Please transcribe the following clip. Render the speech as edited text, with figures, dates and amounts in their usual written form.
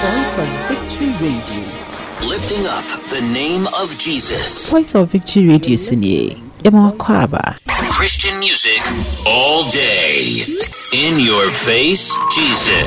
Voice of Victory Radio. Lifting up the name of Jesus. Voice of Victory Radio Sunye. Emo Kwaba. Christian music all day. In your face, Jesus.